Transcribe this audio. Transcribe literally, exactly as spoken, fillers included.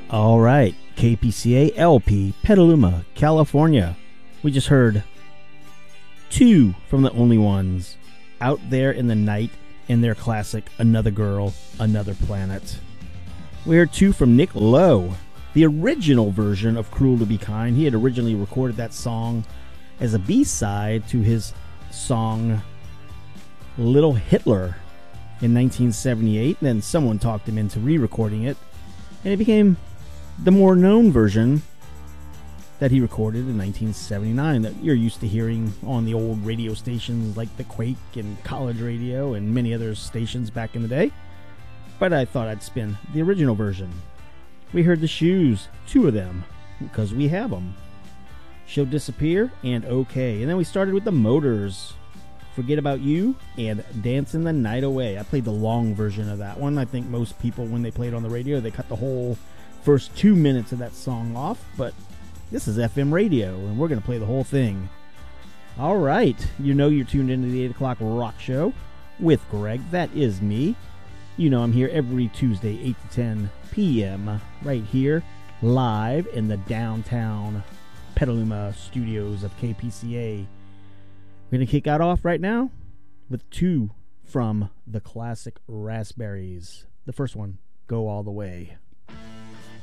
All right, K P C A L P, Petaluma, California. We just heard two from the Only Ones, Out There in the Night, and their classic Another Girl, Another Planet. We heard two from Nick Lowe, the original version of Cruel to Be Kind. He had originally recorded that song as a B-side to his song Little Hitler in nineteen seventy-eight. Then someone talked him into re-recording it, and it became the more known version that he recorded in nineteen seventy-nine that you're used to hearing on the old radio stations like the Quake and College Radio and many other stations back in the day. But I thought I'd spin the original version. We heard the Shoes, two of them, because we have them. She'll Disappear and Okay. And then we started with the Motors, Forget About You and Dancing the Night Away. I played the long version of that one. I think most people, when they play it on the radio, they cut the whole first two minutes of that song off, but this is F M radio, and we're going to play the whole thing. All right, you know you're tuned into the eight o'clock Rock Show with Greg. That is me. You know I'm here every Tuesday, eight to ten p.m., right here, live in the downtown Petaluma studios of K P C A. We're going to kick out off right now with two from the classic Raspberries. The first one, Go All the Way.